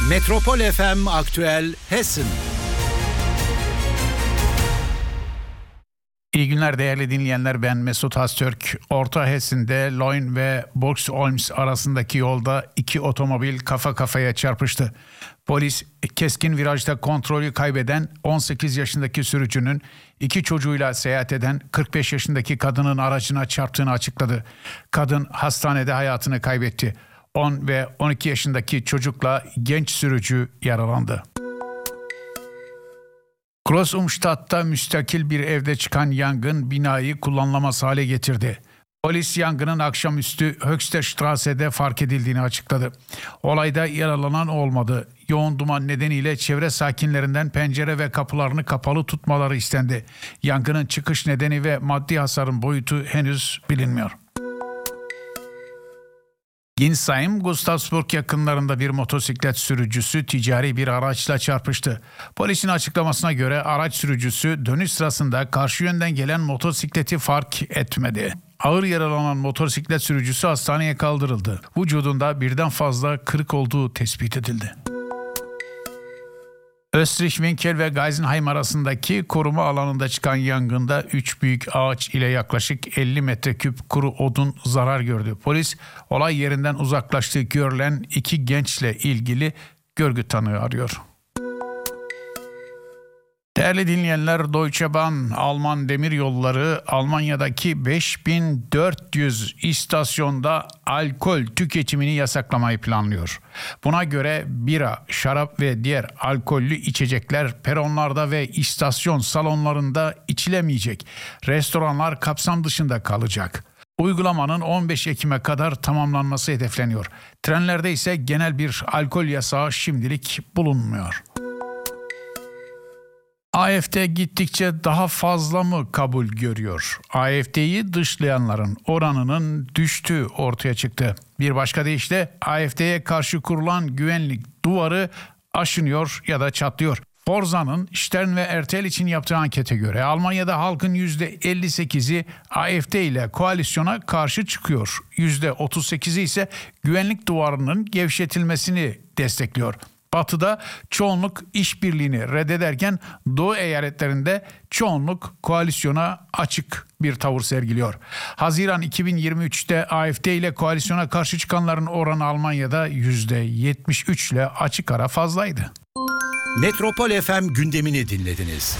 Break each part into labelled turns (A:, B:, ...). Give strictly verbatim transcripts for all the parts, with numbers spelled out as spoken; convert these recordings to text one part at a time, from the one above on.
A: Metropol F M Aktüel Hessen.
B: İyi günler değerli dinleyenler, ben Mesut Haztürk. Orta Hessen'de Loin ve Boxholms arasındaki yolda iki otomobil kafa kafaya çarpıştı. Polis keskin virajda kontrolü kaybeden on sekiz yaşındaki sürücünün iki çocuğuyla seyahat eden kırk beş yaşındaki kadının aracına çarptığını açıkladı. Kadın hastanede hayatını kaybetti. on ve on iki yaşındaki çocukla genç sürücü yaralandı. Großumstadt'ta müstakil bir evde çıkan yangın binayı kullanılamaz hale getirdi. Polis yangının akşamüstü Höchsterstrasse'de fark edildiğini açıkladı. Olayda yaralanan olmadı. Yoğun duman nedeniyle çevre sakinlerinden pencere ve kapılarını kapalı tutmaları istendi. Yangının çıkış nedeni ve maddi hasarın boyutu henüz bilinmiyor. Ginsheim, Gustavsburg yakınlarında bir motosiklet sürücüsü ticari bir araçla çarpıştı. Polisin açıklamasına göre araç sürücüsü dönüş sırasında karşı yönden gelen motosikleti fark etmedi. Ağır yaralanan motosiklet sürücüsü hastaneye kaldırıldı. Vücudunda birden fazla kırık olduğu tespit edildi. Österreich-Winkel ve Geisenheim arasındaki koruma alanında çıkan yangında üç büyük ağaç ile yaklaşık elli metreküp kuru odun zarar gördü. Polis olay yerinden uzaklaştığı görülen iki gençle ilgili görgü tanığı arıyor. Değerli dinleyenler, Deutsche Bahn, Alman demiryolları Almanya'daki beş bin dört yüz istasyonda alkol tüketimini yasaklamayı planlıyor. Buna göre bira, şarap ve diğer alkollü içecekler peronlarda ve istasyon salonlarında içilemeyecek. Restoranlar kapsam dışında kalacak. Uygulamanın on beş Ekim'e kadar tamamlanması hedefleniyor. Trenlerde ise genel bir alkol yasağı şimdilik bulunmuyor. A F D gittikçe daha fazla mı kabul görüyor? A F D'yi dışlayanların oranının düştüğü ortaya çıktı. Bir başka deyişle A F D'ye karşı kurulan güvenlik duvarı aşınıyor ya da çatlıyor. Forza'nın Stern ve R T L için yaptığı ankete göre Almanya'da halkın yüzde elli sekizi A F D ile koalisyona karşı çıkıyor. yüzde otuz sekizi ise güvenlik duvarının gevşetilmesini destekliyor. Batı'da çoğunluk işbirliğini reddederken Doğu eyaletlerinde çoğunluk koalisyona açık bir tavır sergiliyor. Haziran iki bin yirmi üçte A F D ile koalisyona karşı çıkanların oranı Almanya'da yüzde yetmiş üç ile açık ara fazlaydı.
A: Metropol F M gündemini dinlediniz.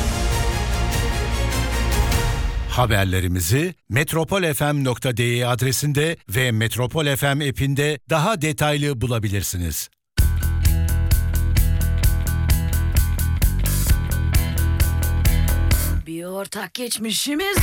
A: Haberlerimizi metropol f m nokta d e adresinde ve Metropol F M app'inde daha detaylı bulabilirsiniz.
C: Bir ortak geçmişimiz